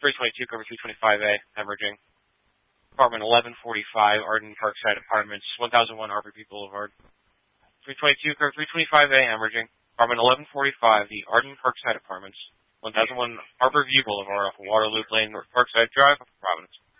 322, cover 325A, hemorrhaging. Apartment 1145, Arden Parkside Apartments, 1001 Arborview Boulevard. 322, cover 325A, hemorrhaging. Apartment 1145, the Arden Parkside Apartments, 1001 Arborview Boulevard off of Waterloo Lane, North Parkside Drive, off of Providence.